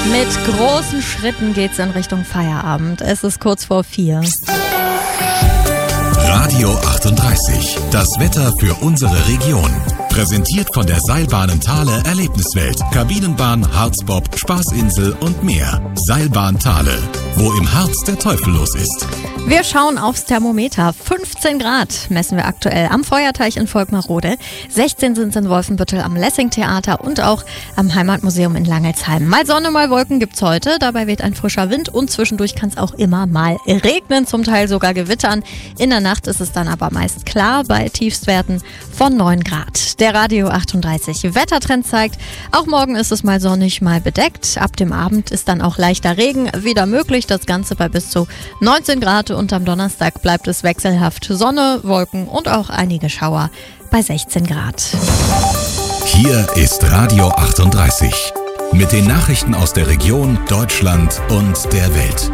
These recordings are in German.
Mit großen Schritten geht's in Richtung Feierabend. Es ist kurz vor 4. Radio 38. Das Wetter für unsere Region. Präsentiert von der Seilbahnen Thale Erlebniswelt. Kabinenbahn, Harzbob, Spaßinsel und mehr. Seilbahn Thale. Wo im Harz der Teufel los ist. Wir schauen aufs Thermometer. 15 Grad messen wir aktuell am Feuerteich in Volkmarrode. 16 sind es in Wolfenbüttel am Lessing-Theater und auch am Heimatmuseum in Langelsheim. Mal Sonne, mal Wolken gibt's heute. Dabei weht ein frischer Wind und zwischendurch kann es auch immer mal regnen, zum Teil sogar gewittern. In der Nacht ist es dann aber meist klar bei Tiefstwerten von 9 Grad. Der Radio 38 Wettertrend zeigt, auch morgen ist es mal sonnig, mal bedeckt. Ab dem Abend ist dann auch leichter Regen wieder möglich. Das Ganze bei bis zu 19 Grad und am Donnerstag bleibt es wechselhaft. Sonne, Wolken und auch einige Schauer bei 16 Grad. Hier ist Radio 38 mit den Nachrichten aus der Region, Deutschland und der Welt.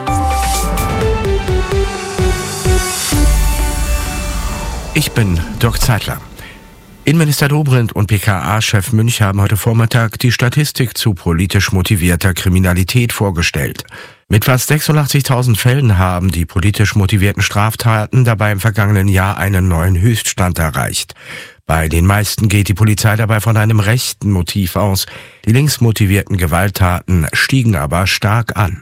Ich bin Dirk Zeitler. Innenminister Dobrindt und BKA-Chef Münch haben heute Vormittag die Statistik zu politisch motivierter Kriminalität vorgestellt. Mit fast 86.000 Fällen haben die politisch motivierten Straftaten dabei im vergangenen Jahr einen neuen Höchststand erreicht. Bei den meisten geht die Polizei dabei von einem rechten Motiv aus. Die links motivierten Gewalttaten stiegen aber stark an.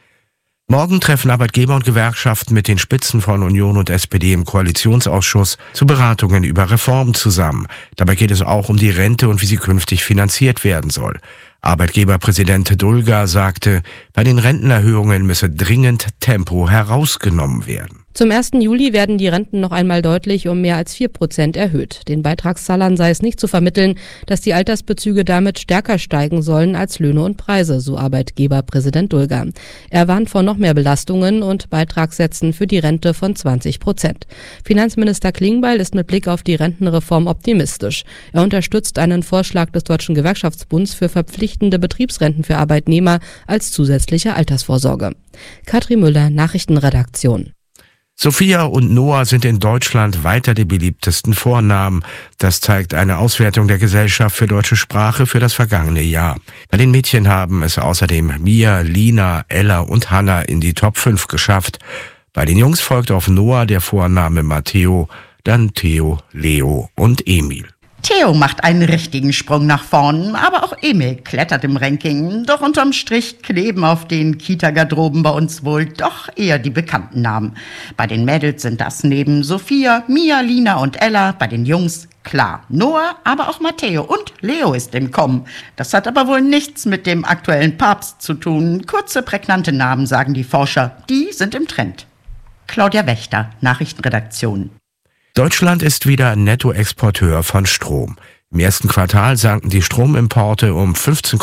Morgen treffen Arbeitgeber und Gewerkschaften mit den Spitzen von Union und SPD im Koalitionsausschuss zu Beratungen über Reformen zusammen. Dabei geht es auch um die Rente und wie sie künftig finanziert werden soll. Arbeitgeberpräsident Dulger sagte, bei den Rentenerhöhungen müsse dringend Tempo herausgenommen werden. Zum 1. Juli werden die Renten noch einmal deutlich um mehr als 4% erhöht. Den Beitragszahlern sei es nicht zu vermitteln, dass die Altersbezüge damit stärker steigen sollen als Löhne und Preise, so Arbeitgeberpräsident Dulger. Er warnt vor noch mehr Belastungen und Beitragssätzen für die Rente von 20%. Finanzminister Klingbeil ist mit Blick auf die Rentenreform optimistisch. Er unterstützt einen Vorschlag des Deutschen Gewerkschaftsbunds für verpflichtende Betriebsrenten für Arbeitnehmer als zusätzliche Altersvorsorge. Katrin Müller, Nachrichtenredaktion. Sophia und Noah sind in Deutschland weiter die beliebtesten Vornamen. Das zeigt eine Auswertung der Gesellschaft für deutsche Sprache für das vergangene Jahr. Bei den Mädchen haben es außerdem Mia, Lina, Ella und Hanna in die Top 5 geschafft. Bei den Jungs folgt auf Noah der Vorname Matteo, dann Theo, Leo und Emil. Theo macht einen richtigen Sprung nach vorn, aber auch Emil klettert im Ranking. Doch unterm Strich kleben auf den Kita-Garderoben bei uns wohl doch eher die bekannten Namen. Bei den Mädels sind das neben Sophia, Mia, Lina und Ella, bei den Jungs klar Noah, aber auch Matteo und Leo ist im Kommen. Das hat aber wohl nichts mit dem aktuellen Papst zu tun. Kurze, prägnante Namen, sagen die Forscher, die sind im Trend. Claudia Wächter, Nachrichtenredaktion. Deutschland ist wieder Nettoexporteur von Strom. Im ersten Quartal sanken die Stromimporte um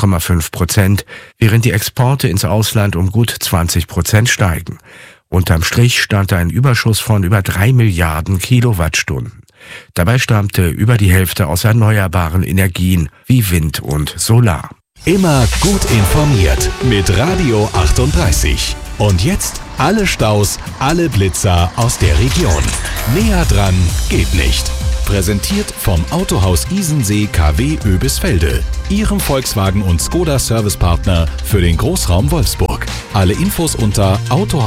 15,5%, während die Exporte ins Ausland um gut 20% steigen. Unterm Strich stand ein Überschuss von über 3 Milliarden Kilowattstunden. Dabei stammte über die Hälfte aus erneuerbaren Energien wie Wind und Solar. Immer gut informiert mit Radio 38. Und jetzt alle Staus, alle Blitzer aus der Region. Näher dran geht nicht. Präsentiert vom Autohaus Isensee KW Oebisfelde, Ihrem Volkswagen und Skoda Servicepartner für den Großraum Wolfsburg. Alle Infos unter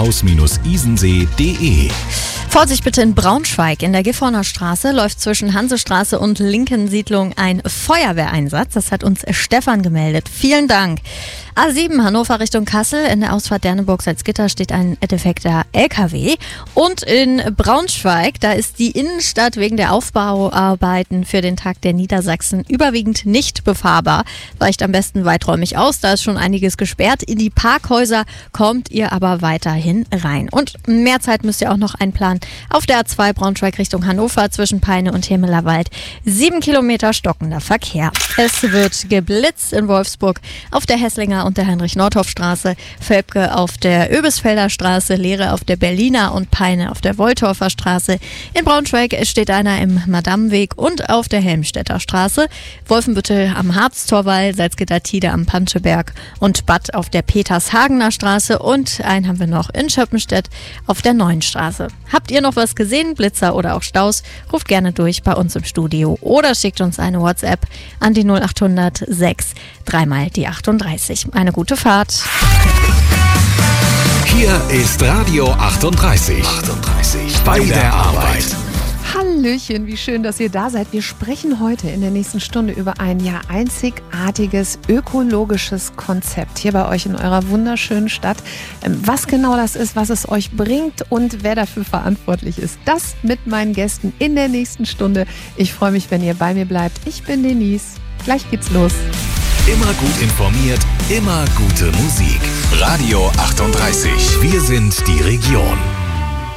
autohaus-isensee.de. Vorsicht bitte in Braunschweig. In der Gifhorner Straße läuft zwischen Hansestraße und Linkensiedlung ein Feuerwehreinsatz. Das hat uns Stefan gemeldet. Vielen Dank. A7 Hannover Richtung Kassel. In der Ausfahrt Derneburg-Salzgitter steht ein defekter LKW. Und in Braunschweig, da ist die Innenstadt wegen der Aufbauarbeiten für den Tag der Niedersachsen überwiegend nicht befahrbar. Weicht am besten weiträumig aus. Da ist schon einiges gesperrt. In die Parkhäuser kommt ihr aber weiterhin rein. Und mehr Zeit müsst ihr auch noch einplanen. Auf der A2 Braunschweig Richtung Hannover zwischen Peine und Hemelerwald 7 Kilometer stockender Verkehr. Es wird geblitzt in Wolfsburg auf der Hesslinger und der Heinrich-Nordhoff-Straße, Völpke auf der Oebisfelder Straße, Lehre auf der Berliner und Peine auf der Woltorfer Straße. In Braunschweig steht einer im Madamweg und auf der Helmstedter Straße, Wolfenbüttel am Harztorwall, Salzgitter-Tide am Panscheberg und Bad auf der Petershagener Straße und einen haben wir noch in Schöppenstedt auf der Neuen Straße. Habt ihr noch was gesehen, Blitzer oder auch Staus? Ruft gerne durch bei uns im Studio oder schickt uns eine WhatsApp an die 0800 6 3 mal die 38. eine gute Fahrt. Hier ist Radio 38. Bei der Arbeit. Hallöchen, wie schön, dass ihr da seid. Wir sprechen heute in der nächsten Stunde über ein einzigartiges ökologisches Konzept hier bei euch in eurer wunderschönen Stadt. Was genau das ist, was es euch bringt und wer dafür verantwortlich ist. Das mit meinen Gästen in der nächsten Stunde. Ich freue mich, wenn ihr bei mir bleibt. Ich bin Denise. Gleich geht's los. Immer gut informiert, immer gute Musik. Radio 38. Wir sind die Region.